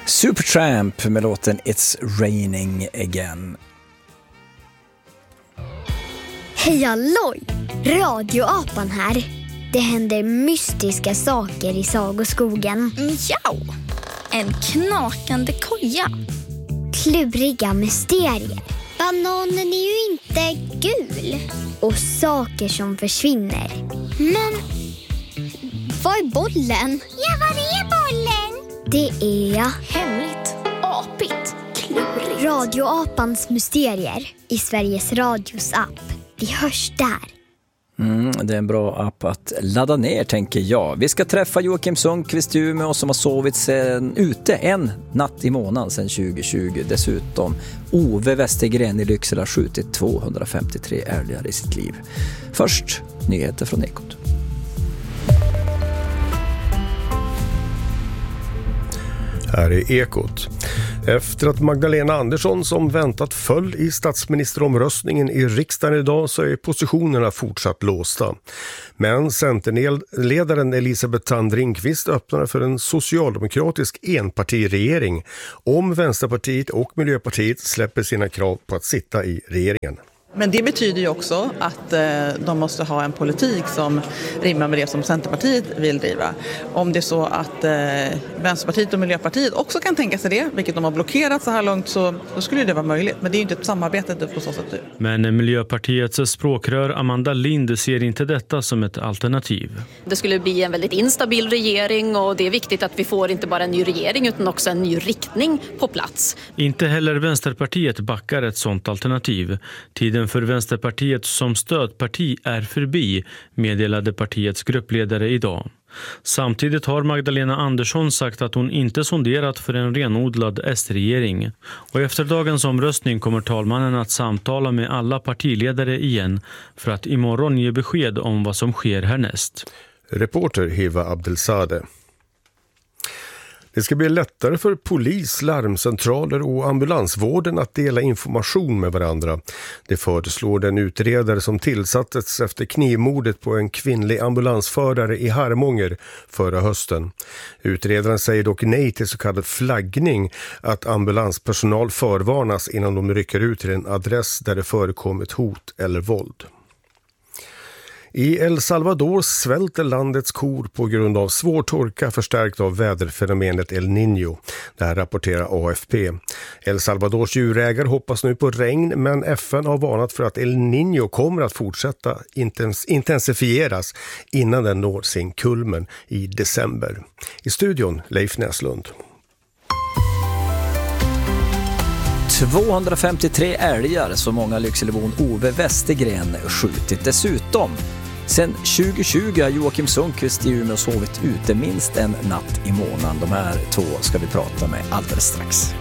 Supertramp med låten It's Raining Again. Hej halloj! Radioapan här. Det händer mystiska saker i sagoskogen. Mjau! En knakande koja. Kluriga mysterier. Bananen är ju inte gul. Och saker som försvinner. Men vad är bollen? Ja, vad är bollen? Det är Hemligt, apigt, klurigt. Radioapans mysterier i Sveriges Radios app. Vi hörs där. Det är en bra app att ladda ner, tänker jag. Vi ska träffa Joakim Sundqvist i Umeå som har sovit ute en natt i månaden sedan 2020. Dessutom Ove Westergren i Lycksele har skjutit 253 älgar i sitt liv. Först nyheter från Ekot. Här är Ekot. Efter att Magdalena Andersson som väntat föll i statsministeromröstningen i riksdagen idag så är positionerna fortsatt låsta. Men Centerledaren Elisabeth Thand Ringqvist öppnar för en socialdemokratisk enpartiregering om Vänsterpartiet och Miljöpartiet släpper sina krav på att sitta i regeringen. Men det betyder ju också att de måste ha en politik som rimmar med det som Centerpartiet vill driva. Om det är så att Vänsterpartiet och Miljöpartiet också kan tänka sig det, vilket de har blockerat så här långt, så då skulle det vara möjligt. Men det är ju inte ett samarbete på så sätt nu. Men Miljöpartiets språkrör Amanda Lind ser inte detta som ett alternativ. Det skulle bli en väldigt instabil regering och det är viktigt att vi får inte bara en ny regering utan också en ny riktning på plats. Inte heller Vänsterpartiet backar ett sådant alternativ. Tiden för Vänsterpartiet som stödparti är förbi, meddelade partiets gruppledare idag. Samtidigt har Magdalena Andersson sagt att hon inte sonderat för en renodlad S-regering. Och efter dagens omröstning kommer talmannen att samtala med alla partiledare igen för att imorgon ge besked om vad som sker härnäst. Reporter Hiva Abdelzadeh. Det ska bli lättare för polis, larmcentraler och ambulansvården att dela information med varandra. Det föreslår den utredare som tillsattes efter knivmordet på en kvinnlig ambulansförare i Harmånger förra hösten. Utredaren säger dock nej till så kallad flaggning, att ambulanspersonal förvarnas innan de rycker ut till en adress där det förekommit hot eller våld. I El Salvador svälter landets kor på grund av svår torka förstärkt av väderfenomenet El Niño. Det här rapporterar AFP. El Salvadors djurägare hoppas nu på regn, men FN har varnat för att El Niño kommer att fortsätta intensifieras innan den når sin kulmen i december. I studion Leif Näslund. 253 älgar, så många Lyckselebon Ove Westergren skjutit. Dessutom, sen 2020 har Joakim Sundqvist i Umeå sovit ute minst en natt i månaden. De här två ska vi prata med alldeles strax.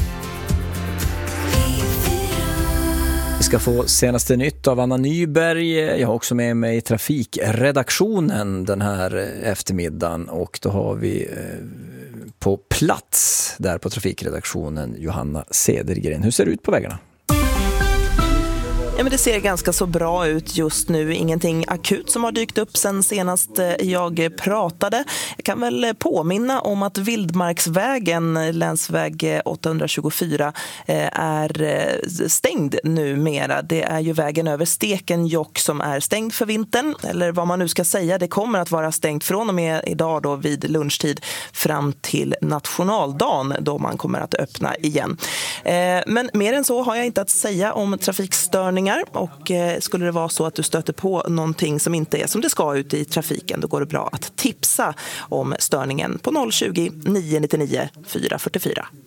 Vi ska få senaste nytt av Anna Nyberg. Jag har också med mig trafikredaktionen den här eftermiddagen, och då har vi på plats där på trafikredaktionen Johanna Cedergren. Hur ser det ut på vägarna? Ja, men det ser ganska så bra ut just nu. Ingenting akut som har dykt upp sen senast jag pratade. Jag kan väl påminna om att Vildmarksvägen, länsväg 824, är stängd numera. Det är ju vägen över Stekenjokk som är stängd för vintern. Eller vad man nu ska säga, det kommer att vara stängt från och med idag då vid lunchtid fram till nationaldagen då man kommer att öppna igen. Men mer än så har jag inte att säga om trafikstörningar. Och skulle det vara så att du stöter på någonting som inte är som det ska ute i trafiken, då går det bra att tipsa om störningen på 020 999 444.